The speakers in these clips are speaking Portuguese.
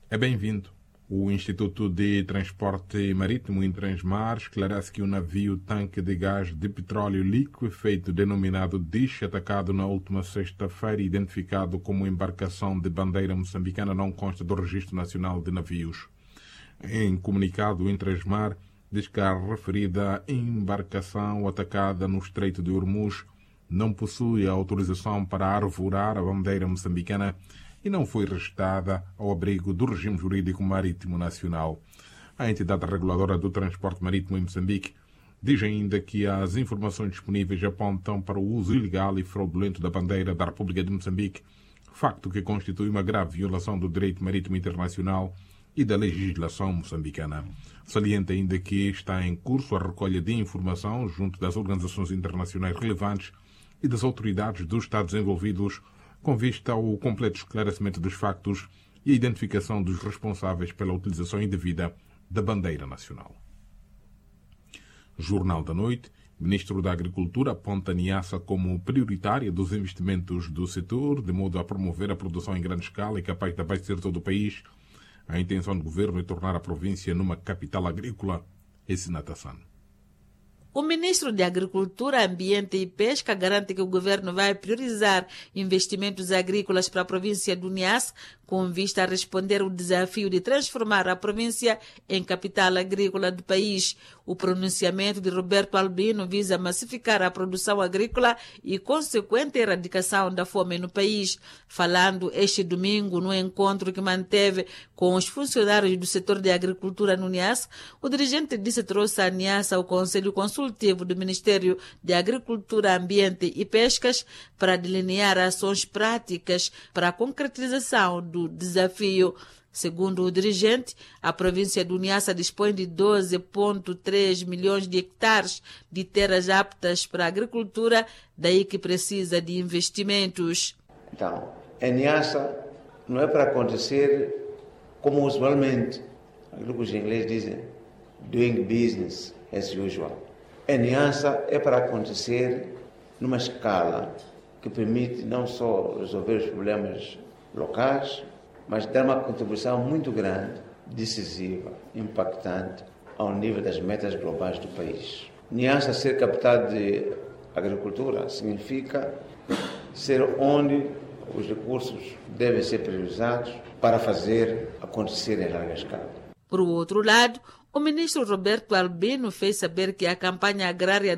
É bem-vindo. O Instituto de Transporte Marítimo Intransmar esclarece que o navio tanque de gás de petróleo liquefeito denominado DIS, atacado na última sexta-feira, identificado como embarcação de bandeira moçambicana, não consta do Registro Nacional de Navios. Em comunicado, o Intransmar diz que a referida embarcação atacada no Estreito de Hormuz não possui a autorização para arvorar a bandeira moçambicana e não foi registrada ao abrigo do regime jurídico marítimo nacional. A entidade reguladora do transporte marítimo em Moçambique diz ainda que as informações disponíveis apontam para o uso ilegal e fraudulento da bandeira da República de Moçambique, facto que constitui uma grave violação do direito marítimo internacional e da legislação moçambicana. Salienta ainda que está em curso a recolha de informação junto das organizações internacionais relevantes e das autoridades dos Estados envolvidos, com vista ao completo esclarecimento dos factos e a identificação dos responsáveis pela utilização indevida da bandeira nacional. Jornal da Noite. Ministro da Agricultura aponta a Niassa como prioritária dos investimentos do setor, de modo a promover a produção em grande escala e capaz de abastecer todo o país. A intenção do governo é tornar a província numa capital agrícola. Esse Natassano. O ministro de Agricultura, Ambiente e Pesca garante que o governo vai priorizar investimentos agrícolas para a província do Niassa, com vista a responder ao desafio de transformar a província em capital agrícola do país. O pronunciamento de Roberto Albino visa massificar a produção agrícola e consequente erradicação da fome no país. Falando este domingo no encontro que manteve com os funcionários do setor de agricultura no Niassa, o dirigente disse que trouxe a Niassa ao Conselho Consultivo do Ministério de Agricultura, Ambiente e Pescas para delinear ações práticas para a concretização do desafio. Segundo o dirigente, a província do Niassa dispõe de 12,3 milhões de hectares de terras aptas para a agricultura, daí que precisa de investimentos. Então, em Niassa não é para acontecer como usualmente, aquilo que os ingleses dizem, doing business as usual. Em Niassa é para acontecer numa escala que permite não só resolver os problemas locais, mas dar uma contribuição muito grande, decisiva, impactante ao nível das metas globais do país. Niassa ser capital de agricultura significa ser onde os recursos devem ser priorizados para fazer acontecer em larga escala. Por outro lado, o ministro Roberto Albino fez saber que a campanha agrária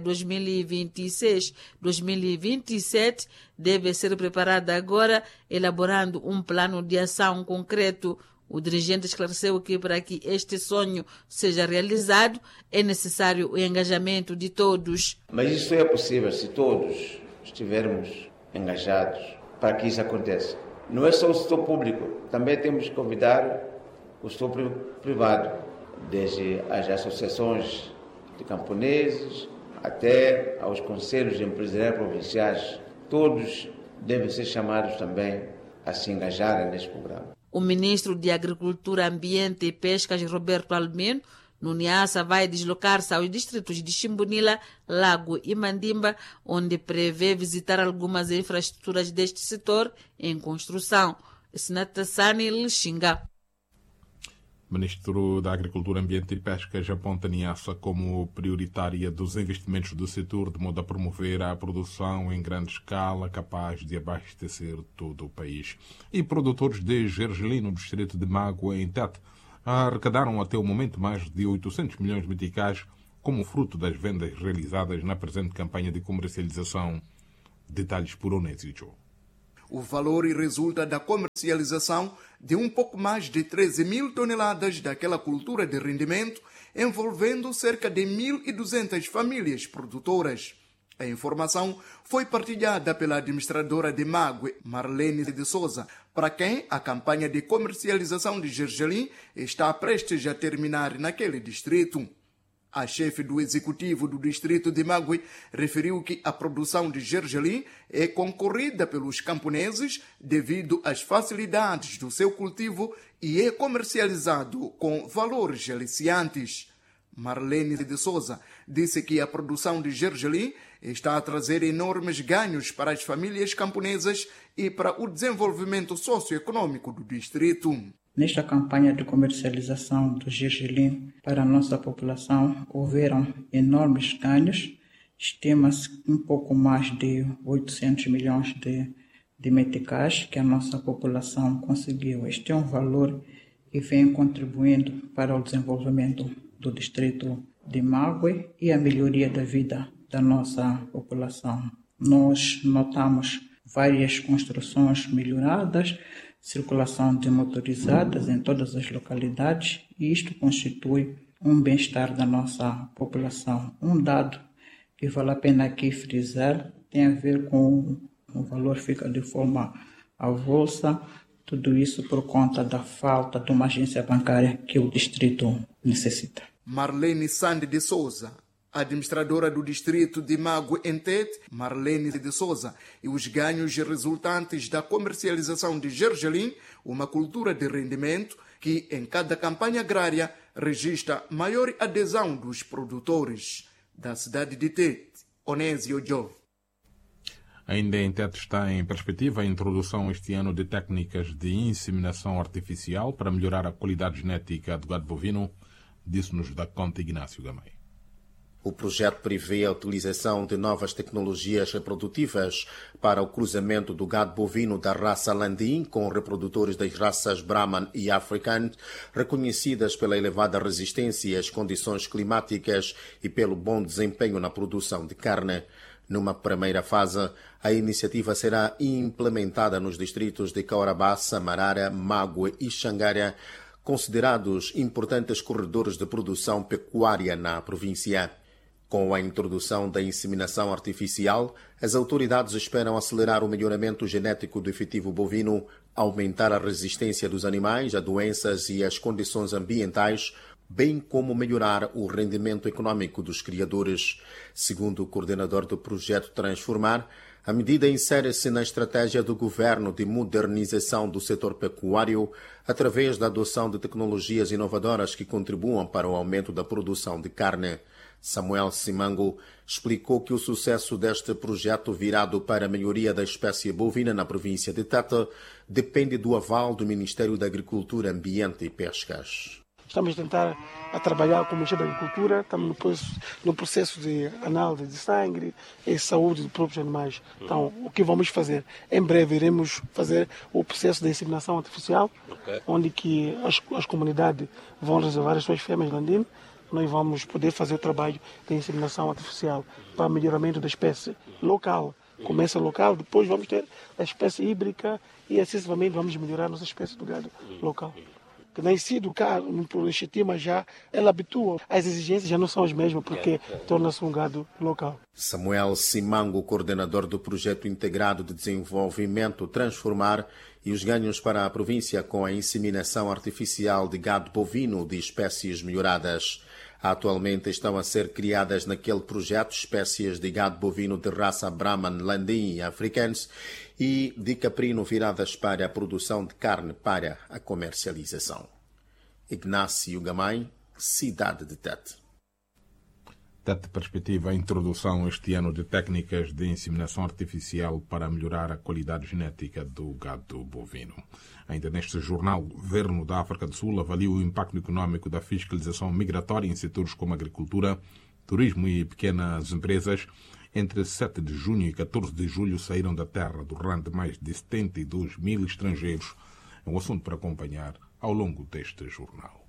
2026-2027 deve ser preparada agora, elaborando um plano de ação concreto. O dirigente esclareceu que para que este sonho seja realizado é necessário o engajamento de todos. Mas isso é possível se todos estivermos engajados para que isso aconteça. Não é só o setor público, também temos que convidar o setor privado, desde as associações de camponeses até aos conselhos empresariais provinciais. Todos devem ser chamados também a se engajarem neste programa. O ministro de Agricultura, Ambiente e Pescas, Roberto Albino, no Niassa, vai deslocar-se aos distritos de Chimbunila, Lago e Mandimba, onde prevê visitar algumas infraestruturas deste setor em construção. Sinatassani Lixinga. Ministro da Agricultura, Ambiente e Pescas aponta a Niassa como prioritária dos investimentos do setor, de modo a promover a produção em grande escala, capaz de abastecer todo o país. E produtores de gergelim no distrito de Mágoa, em Tete, arrecadaram até o momento mais de 800 milhões de meticais como fruto das vendas realizadas na presente campanha de comercialização. Detalhes por Onésio. O valor resulta da comercialização de um pouco mais de 13 mil toneladas daquela cultura de rendimento, envolvendo cerca de 1.200 famílias produtoras. A informação foi partilhada pela administradora de Mague, Marlene de Souza, para quem a campanha de comercialização de gergelim está prestes a terminar naquele distrito. A chefe do executivo do distrito de Mague referiu que a produção de gergelim é concorrida pelos camponeses devido às facilidades do seu cultivo e é comercializado com valores aliciantes. Marlene de Souza disse que a produção de gergelim está a trazer enormes ganhos para as famílias camponesas e para o desenvolvimento socioeconômico do distrito. Nesta campanha de comercialização do gergelim para a nossa população, houveram enormes ganhos. Estima-se um pouco mais de 800 milhões de meticais que a nossa população conseguiu. Este é um valor que vem contribuindo para o desenvolvimento do distrito de Mague e a melhoria da vida da nossa população. Nós notamos várias construções melhoradas, circulação de motorizadas em todas as localidades, e isto constitui um bem-estar da nossa população. Um dado que vale a pena aqui frisar tem a ver com o valor fica de forma avulsa, tudo isso por conta da falta de uma agência bancária que o distrito necessita. Marlene Sande de Souza, administradora do distrito de Mague em Tete, Marlene de Souza, e os ganhos resultantes da comercialização de gergelim, uma cultura de rendimento que em cada campanha agrária registra maior adesão dos produtores. Da cidade de Tete, Onésio Jove. Ainda em Tete está em perspectiva a introdução este ano de técnicas de inseminação artificial para melhorar a qualidade genética do gado bovino, disse-nos da Conta Ignácio Gamay. O projeto prevê a utilização de novas tecnologias reprodutivas para o cruzamento do gado bovino da raça Landim com reprodutores das raças Brahman e African, reconhecidas pela elevada resistência às condições climáticas e pelo bom desempenho na produção de carne. Numa primeira fase, a iniciativa será implementada nos distritos de Caorabá, Samarara, Mague e Xangara, considerados importantes corredores de produção pecuária na província. Com a introdução da inseminação artificial, as autoridades esperam acelerar o melhoramento genético do efetivo bovino, aumentar a resistência dos animais a doenças e às condições ambientais, bem como melhorar o rendimento econômico dos criadores. Segundo o coordenador do projeto Transformar, a medida insere-se na estratégia do governo de modernização do setor pecuário através da adoção de tecnologias inovadoras que contribuam para o aumento da produção de carne. Samuel Simango explicou que o sucesso deste projeto virado para a melhoria da espécie bovina na província de Tete depende do aval do Ministério da Agricultura, Ambiente e Pescas. Estamos a tentar trabalhar com o Ministério da Agricultura, estamos no processo de análise de sangue e saúde dos próprios animais. Então, o que vamos fazer? Em breve iremos fazer o processo de inseminação artificial, onde que as comunidades vão reservar as suas fêmeas landinas. Nós vamos poder fazer o trabalho de inseminação artificial para melhoramento da espécie local. Começa local, depois vamos ter a espécie híbrida e, excessivamente, vamos melhorar a nossa espécie do gado local. Que nascido cá, no Chetima, já ela habitua. As exigências já não são as mesmas, porque torna-se um gado local. Samuel Simango, coordenador do projeto integrado de desenvolvimento Transformar, e os ganhos para a província com a inseminação artificial de gado bovino de espécies melhoradas. Atualmente estão a ser criadas naquele projeto espécies de gado bovino de raça Brahman, Landim e Africanos e de caprino viradas para a produção de carne para a comercialização. Ignácio Gamay, cidade de Tete. Tete perspectiva a introdução este ano de técnicas de inseminação artificial para melhorar a qualidade genética do gado bovino. Ainda neste jornal, o Governo da África do Sul avalia o impacto econômico da fiscalização migratória em setores como agricultura, turismo e pequenas empresas. Entre 7 de junho e 14 de julho saíram da terra do RAND mais de 72 mil estrangeiros. É um assunto para acompanhar ao longo deste jornal.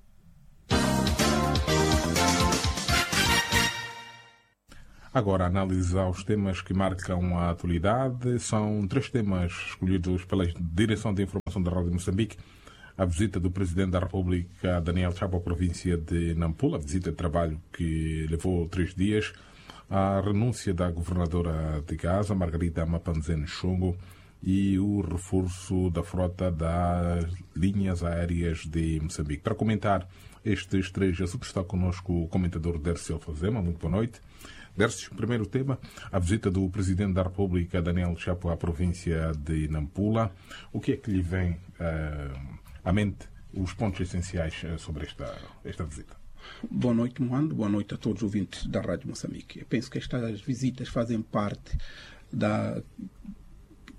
Agora, análise aos temas que marcam a atualidade. São 3 temas escolhidos pela Direção de Informação da Rádio Moçambique. A visita do Presidente da República, Daniel Chapo, à província de Nampula, a visita de trabalho que levou 3 dias. A renúncia da Governadora de Gaza, Margarida Mapanzene Chongo, e o reforço da frota das linhas aéreas de Moçambique. Para comentar estes 3 assuntos está connosco o comentador Dércio Alfazema. Muito boa noite. Dércio, primeiro tema, a visita do Presidente da República, Daniel Chapo, à província de Nampula. O que é que lhe vem à mente, os pontos essenciais sobre esta visita? Boa noite, Moando. Boa noite a todos os ouvintes da Rádio Moçambique. Eu penso que estas visitas fazem parte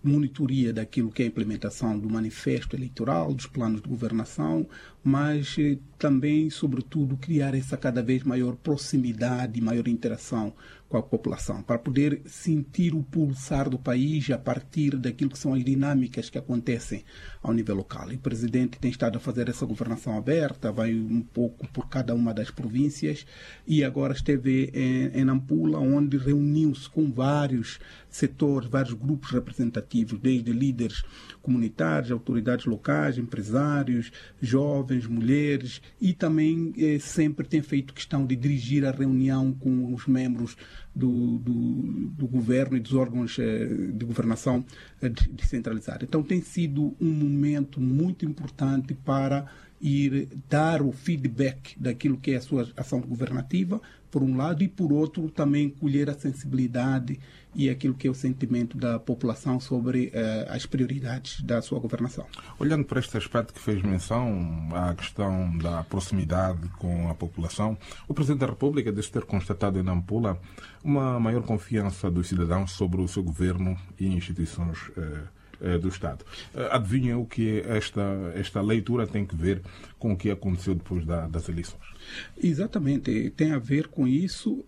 monitoria daquilo que é a implementação do manifesto eleitoral, dos planos de governação, mas também, sobretudo, criar essa cada vez maior proximidade e maior interação com a população, para poder sentir o pulsar do país a partir daquilo que são as dinâmicas que acontecem ao nível local. E o presidente tem estado a fazer essa governação aberta, vai um pouco por cada uma das províncias, e agora esteve em Nampula, onde reuniu-se com vários setores, vários grupos representativos, desde líderes comunitários, autoridades locais, empresários, jovens, mulheres, e também sempre tem feito questão de dirigir a reunião com os membros do governo e dos órgãos de governação descentralizada. Então tem sido um momento muito importante para ir dar o feedback daquilo que é a sua ação governativa, por um lado, e por outro também colher a sensibilidade e aquilo que é o sentimento da população sobre as prioridades da sua governação. Olhando para este aspecto que fez menção, à questão da proximidade com a população, o Presidente da República disse ter constatado em Nampula uma maior confiança dos cidadãos sobre o seu governo e instituições do Estado. Adivinha o que esta leitura tem que ver com o que aconteceu depois das eleições? Exatamente, tem a ver com isso,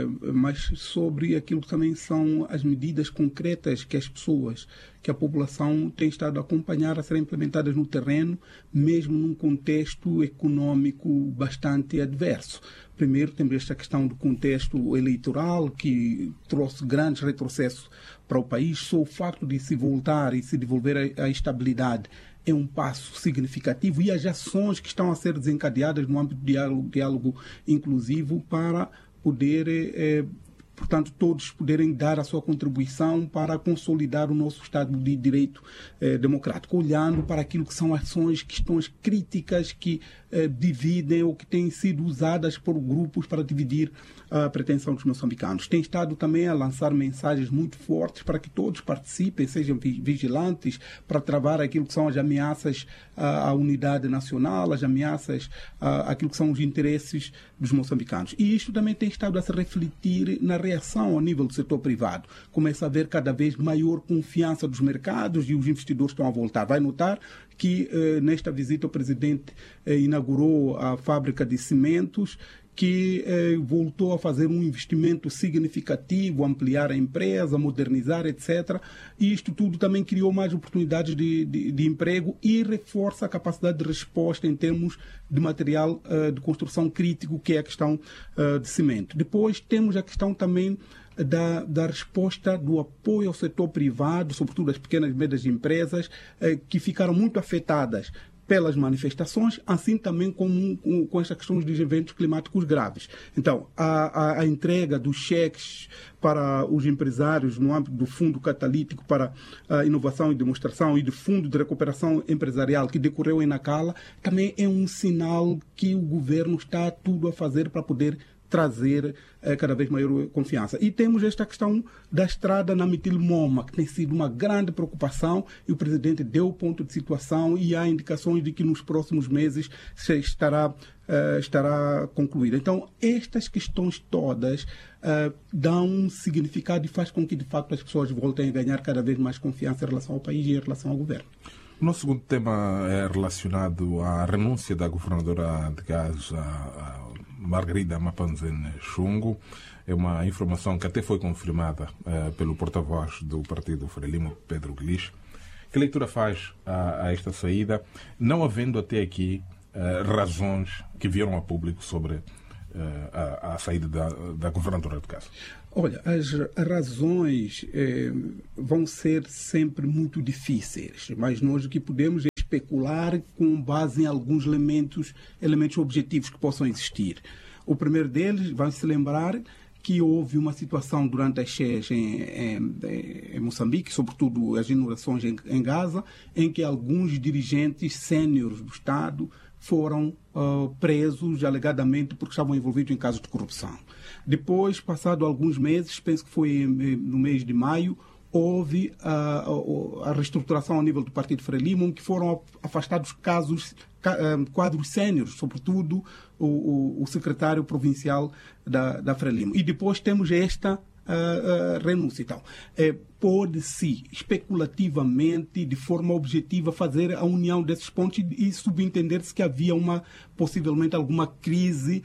mas sobre aquilo que também são as medidas concretas que as pessoas, que a população tem estado a acompanhar a serem implementadas no terreno, mesmo num contexto econômico bastante adverso. Primeiro, temos esta questão do contexto eleitoral, que trouxe grandes retrocessos para o país. Só o facto de se voltar e se devolver a estabilidade é um passo significativo, e as ações que estão a ser desencadeadas no âmbito do diálogo inclusivo para poder, portanto, todos poderem dar a sua contribuição para consolidar o nosso Estado de Direito democrático, olhando para aquilo que são ações, questões críticas que dividem ou que têm sido usadas por grupos para dividir a pretensão dos moçambicanos. Tem estado também a lançar mensagens muito fortes para que todos participem, sejam vigilantes, para travar aquilo que são as ameaças à unidade nacional, as ameaças àquilo que são os interesses dos moçambicanos. E isto também tem estado a se refletir na reação ao nível do setor privado. Começa a haver cada vez maior confiança dos mercados e os investidores estão a voltar. Vai notar que nesta visita o presidente inaugurou a fábrica de cimentos, que voltou a fazer um investimento significativo, ampliar a empresa, modernizar, etc. E isto tudo também criou mais oportunidades de emprego e reforça a capacidade de resposta em termos de material de construção crítico, que é a questão de cimento. Depois temos a questão também da resposta do apoio ao setor privado, sobretudo as pequenas e médias empresas, que ficaram muito afetadas pelas manifestações, assim também com estas questões dos eventos climáticos graves. Então, a entrega dos cheques para os empresários no âmbito do Fundo Catalítico para a Inovação e Demonstração e do Fundo de Recuperação Empresarial, que decorreu em Nacala, também é um sinal que o governo está tudo a fazer para poder trazer cada vez maior confiança. E temos esta questão da estrada na Mitil-Moma, que tem sido uma grande preocupação, e o presidente deu o ponto de situação e há indicações de que nos próximos meses estará concluída. Então, estas questões todas dão um significado e faz com que, de facto, as pessoas voltem a ganhar cada vez mais confiança em relação ao país e em relação ao governo. O nosso segundo tema é relacionado à renúncia da governadora de Gaza, Margarida Mapanzene Chungo. É uma informação que até foi confirmada pelo porta-voz do partido Frelimo, Pedro Guilherme. Que leitura faz a esta saída, não havendo até aqui razões que vieram a público sobre a saída da governadora de Gaza? Olha, as razões vão ser sempre muito difíceis, mas nós o que podemos é especular com base em alguns elementos objetivos que possam existir. O primeiro deles, vai se lembrar que houve uma situação durante as cheias em Moçambique, sobretudo as inundações em Gaza, em que alguns dirigentes séniores do Estado foram presos alegadamente porque estavam envolvidos em casos de corrupção. Depois, passado alguns meses, penso que foi no mês de maio, houve a reestruturação ao nível do Partido Frelimo, em que foram afastados quadros séniores, sobretudo o secretário provincial da Frelimo. E depois temos esta renúncia. Então, pode-se especulativamente, de forma objetiva, fazer a união desses pontos e subentender-se que havia possivelmente alguma crise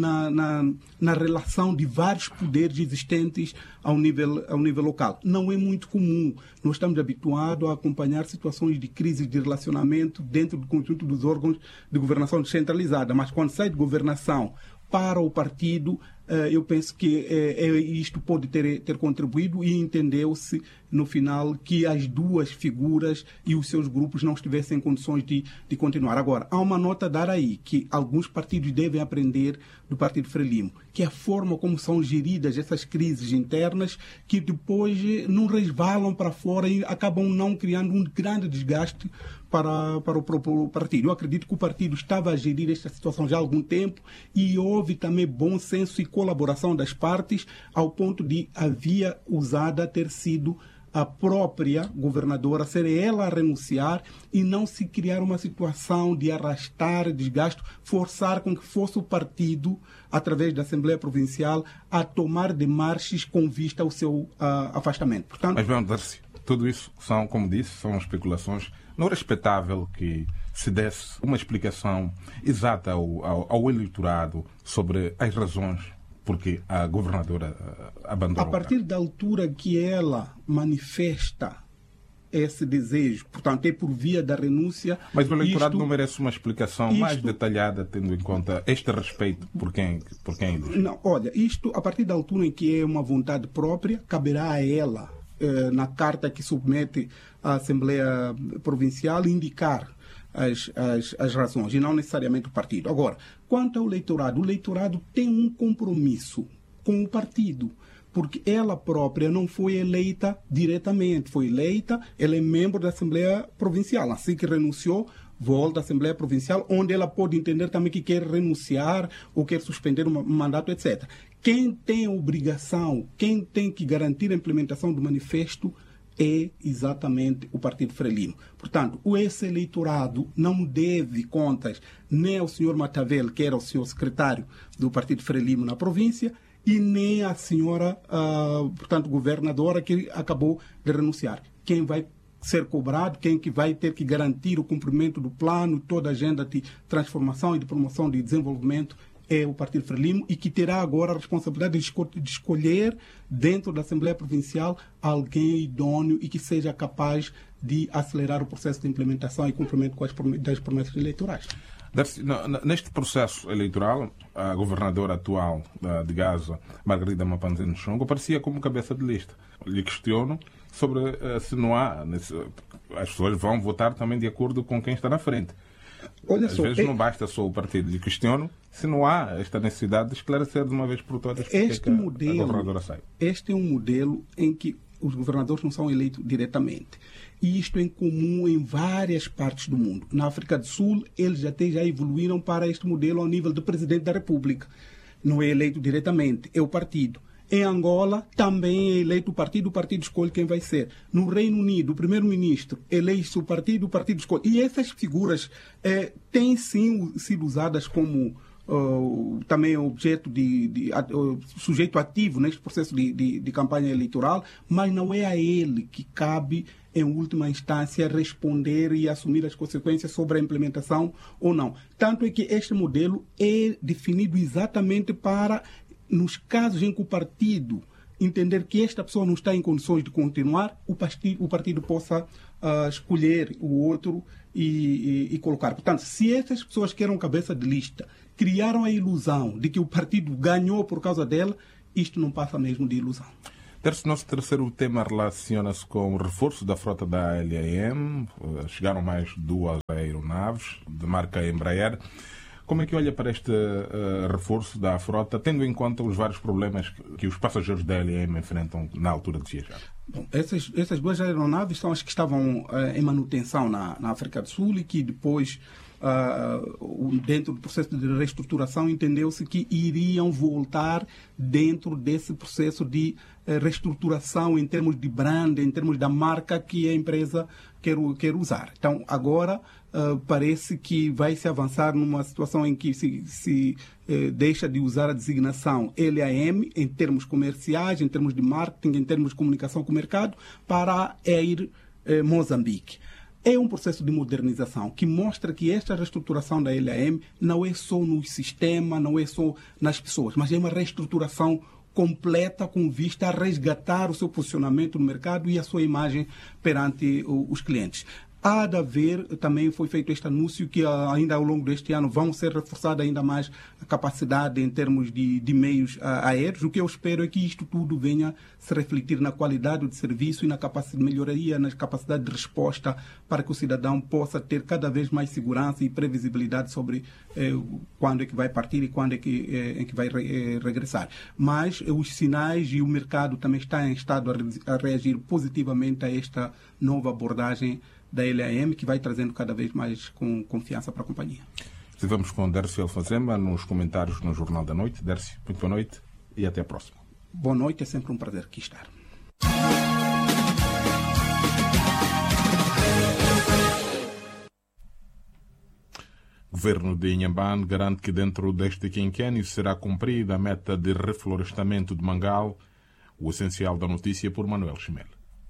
na relação de vários poderes existentes ao nível local. Não é muito comum. Nós estamos habituados a acompanhar situações de crise de relacionamento dentro do conjunto dos órgãos de governação descentralizada, mas quando sai de governação para o partido, eu penso que isto pode ter contribuído e entendeu-se no final que as duas figuras e os seus grupos não estivessem em condições de continuar. Agora, há uma nota a dar aí, que alguns partidos devem aprender do Partido Frelimo, que é a forma como são geridas essas crises internas, que depois não resvalam para fora e acabam não criando um grande desgaste para o próprio partido. Eu acredito que o partido estava a gerir esta situação já há algum tempo e houve também bom senso e colaboração das partes, ao ponto de a via usada ter sido a própria governadora, ser ela a renunciar e não se criar uma situação de arrastar desgaste, forçar com que fosse o partido, através da Assembleia Provincial, a tomar demarches com vista ao seu afastamento. Portanto, mas, bem, Darcy, tudo isso são, como disse, são especulações. Não era expectável que se desse uma explicação exata ao eleitorado sobre as razões porque a governadora abandonou. A partir da altura que ela manifesta esse desejo, portanto, é por via da renúncia. Mas o eleitorado não merece uma explicação mais detalhada, tendo em conta este respeito por quem elege? Não, olha, isto, a partir da altura em que é uma vontade própria, caberá a ela, na carta que submete à Assembleia Provincial, indicar as razões, e não necessariamente o partido. Agora, quanto ao eleitorado, o eleitorado tem um compromisso com o partido, porque ela própria não foi eleita diretamente, foi eleita, ela é membro da Assembleia Provincial, assim que renunciou, volta à Assembleia Provincial, onde ela pode entender também que quer renunciar ou quer suspender um mandato, etc. Quem tem a obrigação, quem tem que garantir a implementação do manifesto é exatamente o Partido Frelimo. Portanto, esse eleitorado não deve contas nem ao senhor Matavel, que era o senhor secretário do Partido Frelimo na província, e nem à senhora, portanto, governadora, que acabou de renunciar. Quem vai ser cobrado, quem que vai ter que garantir o cumprimento do plano, toda a agenda de transformação e de promoção de desenvolvimento é o Partido Frelimo, e que terá agora a responsabilidade de escolher dentro da Assembleia Provincial alguém idôneo e que seja capaz de acelerar o processo de implementação e cumprimento das promessas eleitorais. Neste processo eleitoral, a governadora atual de Gaza, Margarida Mapanzene Chongo, aparecia como cabeça de lista. Lhe questiono sobre se não há... As pessoas vão votar também de acordo com quem está na frente. Às vezes não basta só o partido. Lhe questiono se não há esta necessidade de esclarecer de uma vez por todas porque a governadora sai. Este é um modelo em que os governadores não são eleitos diretamente. E isto é comum em várias partes do mundo. Na África do Sul, eles até já evoluíram para este modelo ao nível do presidente da República. Não é eleito diretamente, é o partido. Em Angola, também é eleito o partido escolhe quem vai ser. No Reino Unido, o primeiro-ministro elege o partido escolhe. E essas figuras têm sim sido usadas como também objeto de sujeito ativo neste processo de campanha eleitoral, mas não é a ele que cabe, em última instância, responder e assumir as consequências sobre a implementação ou não. Tanto é que este modelo é definido exatamente para, nos casos em que o partido entender que esta pessoa não está em condições de continuar, o partido possa escolher o outro e colocar. Portanto, se essas pessoas que eram cabeça de lista criaram a ilusão de que o partido ganhou por causa dela, isto não passa mesmo de ilusão. Nosso terceiro tema relaciona-se com o reforço da frota da LAM. Chegaram mais 2 aeronaves de marca Embraer. Como é que olha para este reforço da frota, tendo em conta os vários problemas que os passageiros da LAM enfrentam na altura de viajar? Bom, essas 2 aeronaves são as que estavam em manutenção na África do Sul e que depois, dentro do processo de reestruturação, entendeu-se que iriam voltar dentro desse processo de reestruturação em termos de brand, em termos da marca que a empresa quer usar. Então, agora, parece que vai se avançar numa situação em que se deixa de usar a designação LAM em termos comerciais, em termos de marketing, em termos de comunicação com o mercado, para Air Moçambique. É um processo de modernização que mostra que esta reestruturação da LAM não é só no sistema, não é só nas pessoas, mas é uma reestruturação completa com vista a resgatar o seu posicionamento no mercado e a sua imagem perante os clientes. Há de haver, também foi feito este anúncio, que ainda ao longo deste ano vão ser reforçada ainda mais a capacidade em termos de meios aéreos. O que eu espero é que isto tudo venha se refletir na qualidade do serviço e na capacidade de melhoria, na capacidade de resposta, para que o cidadão possa ter cada vez mais segurança e previsibilidade sobre quando é que vai partir e quando é que vai regressar. Mas os sinais e o mercado também está em estado a reagir positivamente a esta nova abordagem da LAM, que vai trazendo cada vez mais com confiança para a companhia. Estivemos com Dércio Alfazema nos comentários no Jornal da Noite. Dércio, muito boa noite e até a próxima. Boa noite, é sempre um prazer aqui estar. O governo de Inhambane garante que dentro deste quinquênio será cumprida a meta de reflorestamento de Mangal. O essencial da notícia por Manuel Chimel.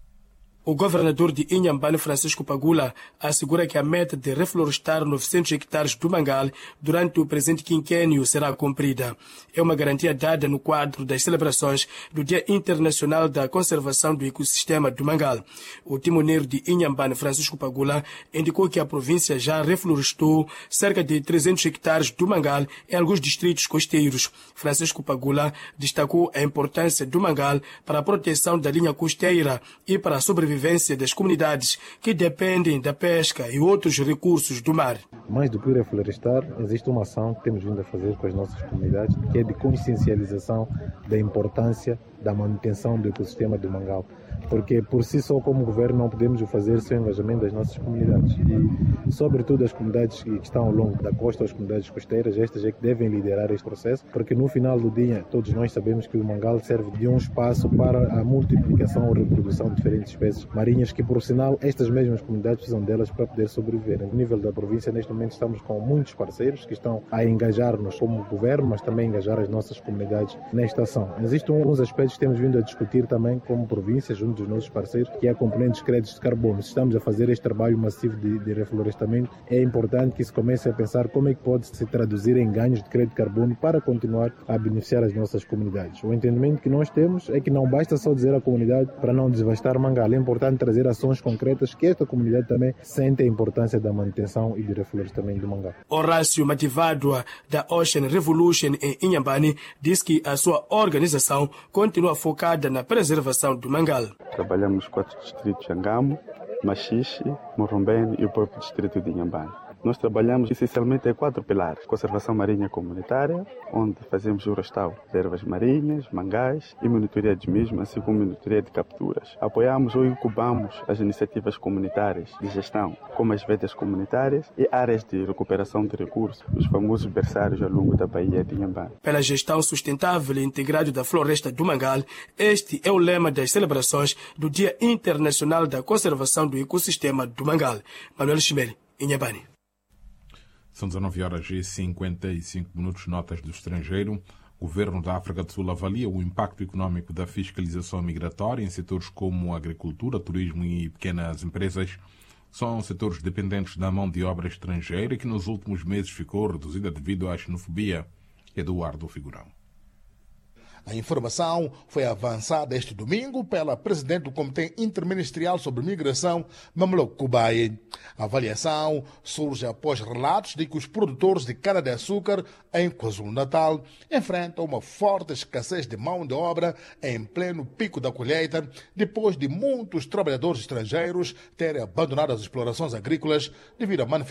O governador de Inhambane, Francisco Pagula, assegura que a meta de reflorestar 900 hectares do Mangal durante o presente quinquênio será cumprida. É uma garantia dada no quadro das celebrações do Dia Internacional da Conservação do Ecossistema do Mangal. O timoneiro de Inhambane, Francisco Pagula, indicou que a província já reflorestou cerca de 300 hectares do Mangal em alguns distritos costeiros. Francisco Pagula destacou a importância do Mangal para a proteção da linha costeira e para a sobrevivência das comunidades que dependem da pesca e outros recursos do mar. Mais do que reflorestar, existe uma ação que temos vindo a fazer com as nossas comunidades, que é de consciencialização da importância da manutenção do ecossistema do Mangal. Porque por si só, como governo, não podemos o fazer sem o engajamento das nossas comunidades. E, sobretudo, as comunidades que estão ao longo da costa, as comunidades costeiras, estas é que devem liderar este processo, porque no final do dia, todos nós sabemos que o Mangal serve de um espaço para a multiplicação ou reprodução de diferentes espécies marinhas, que, por sinal, estas mesmas comunidades precisam delas para poder sobreviver. No nível da província, neste momento, estamos com muitos parceiros que estão a engajar-nos como governo, mas também a engajar as nossas comunidades nesta ação. Existem alguns aspectos que temos vindo a discutir também como província, junto dos nossos parceiros, que é a componente dos créditos de carbono. Se estamos a fazer este trabalho massivo de reflorestamento, é importante que se comece a pensar como é que pode se traduzir em ganhos de crédito de carbono para continuar a beneficiar as nossas comunidades. O entendimento que nós temos é que não basta só dizer à comunidade para não devastar Mangal, é importante trazer ações concretas que esta comunidade também sente a importância da manutenção e do reflorestamento do Mangal. Horácio Mativadua, da Ocean Revolution em Inhambane, diz que a sua organização continua focada na preservação do Mangal. Trabalhamos 4 distritos: Angamo, Machixe, Morrombene e o próprio distrito de Inhambane. Nós trabalhamos essencialmente em 4 pilares: conservação marinha comunitária, onde fazemos o restauro de ervas marinhas, mangás e monitoria de mesmo, assim como monitoria de capturas. Apoiamos ou incubamos as iniciativas comunitárias de gestão, como as vedas comunitárias e áreas de recuperação de recursos, os famosos berçários ao longo da Baía de Inhambane. Pela gestão sustentável e integrada da floresta do Mangal, este é o lema das celebrações do Dia Internacional da Conservação do Ecossistema do Mangal. Manuel Chimel, Inhambane. São 19h55, notas do estrangeiro. O governo da África do Sul avalia o impacto econômico da fiscalização migratória em setores como agricultura, turismo e pequenas empresas. São setores dependentes da mão de obra estrangeira que nos últimos meses ficou reduzida devido à xenofobia. Eduardo Figurão. A informação foi avançada este domingo pela presidente do Comitê Interministerial sobre Migração, Mamlok Kubaye. A avaliação surge após relatos de que os produtores de cana-de-açúcar em KwaZulu-Natal enfrentam uma forte escassez de mão de obra em pleno pico da colheita, depois de muitos trabalhadores estrangeiros terem abandonado as explorações agrícolas devido a manifestações